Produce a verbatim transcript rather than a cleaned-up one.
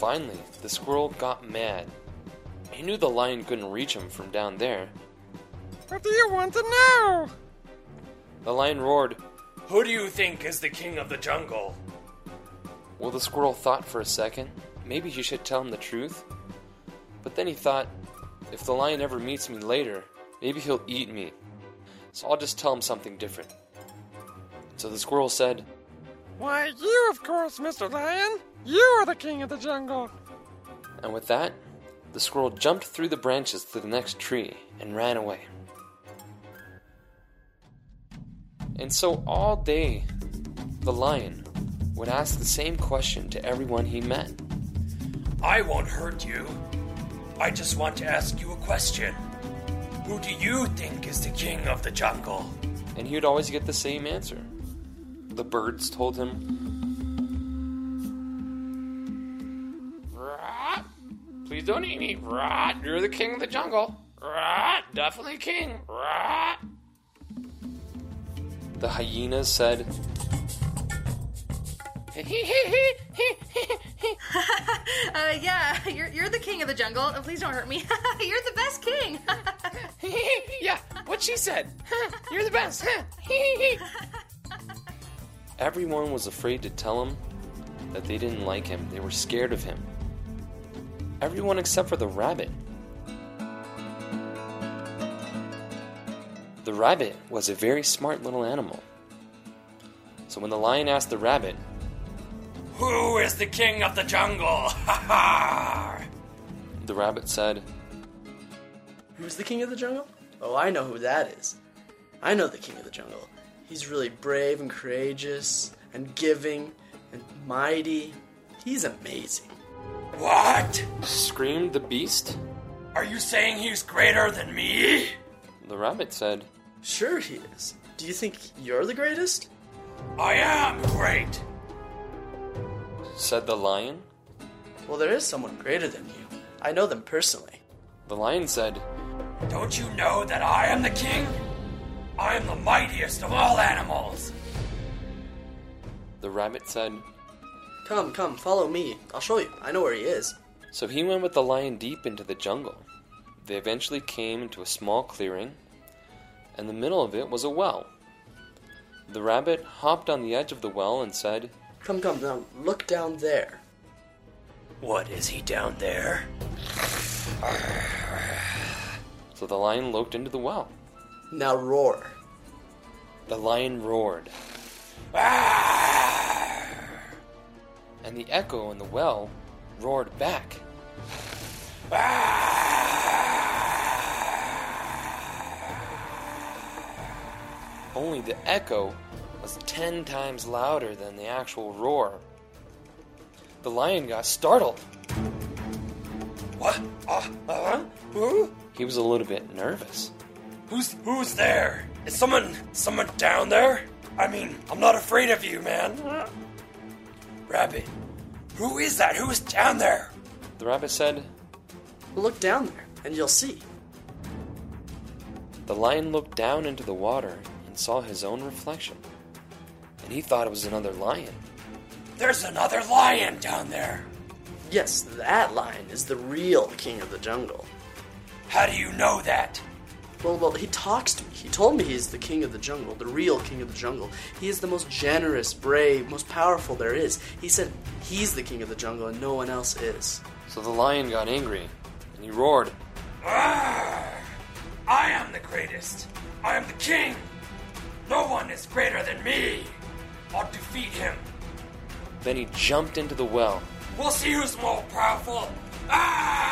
Finally, the squirrel got mad. He knew the lion couldn't reach him from down there. What do you want to know? The lion roared, "Who do you think is the king of the jungle?" Well, the squirrel thought for a second. Maybe he should tell him the truth. But then he thought, if the lion ever meets me later, maybe he'll eat me. So I'll just tell him something different. So the squirrel said, Why, you, of course, Mister Lion. You are the king of the jungle. And with that, the squirrel jumped through the branches to the next tree and ran away. And so all day, the lion would ask the same question to everyone he met. "I won't hurt you. I just want to ask you a question. Who do you think is the king of the jungle?" And he would always get the same answer. The birds told him, "Rat, please don't eat me. Rat, you're the king of the jungle. Rat, definitely king. Rat." The hyenas said, uh, yeah, you're you're the king of the jungle. Oh, please don't hurt me. You're the best king. Yeah, what she said. You're the best. Everyone was afraid to tell him that they didn't like him. They were scared of him. Everyone except for the rabbit. The rabbit was a very smart little animal. So when the lion asked the rabbit, "Who is the king of the jungle?" Ha ha! The rabbit said, Who's the king of the jungle? Oh, I know who that is. I know the king of the jungle. He's really brave and courageous and giving and mighty. He's amazing. "What? Screamed the beast. Are you saying he's greater than me?" The rabbit said, Sure he is. Do you think you're the greatest? "I am great." Said the lion. Well, there is someone greater than you. I know them personally. The lion said, "Don't you know that I am the king? I am the mightiest of all animals." The rabbit said, Come, come, follow me. I'll show you. I know where he is. So he went with the lion deep into the jungle. They eventually came into a small clearing, and in the middle of it was a well. The rabbit hopped on the edge of the well and said, Come, come, now look down there. "What is he down there?" So the lion looked into the well. Now roar. The lion roared, and the echo in the well roared back. Only the echo was ten times louder than the actual roar. The lion got startled. "What? Uh, uh, who? He was a little bit nervous. Who's who's there? Is someone someone down there? I mean, I'm not afraid of you, man." "Rabbit, who is that? Who is down there?" The rabbit said. Look down there, and you'll see. The lion looked down into the water and saw his own reflection, and he thought it was another lion. "There's another lion down there." Yes, that lion is the real king of the jungle. "How do you know that?" Well, well, he talks to me. He told me he's the king of the jungle, the real king of the jungle. He is the most generous, brave, most powerful there is. He said he's the king of the jungle and no one else is. So the lion got angry, and he roared, "Ah, I am the greatest. I am the king. No one is greater than me. I'll defeat him. Then he jumped into the well. We'll see who's more powerful. Ah!"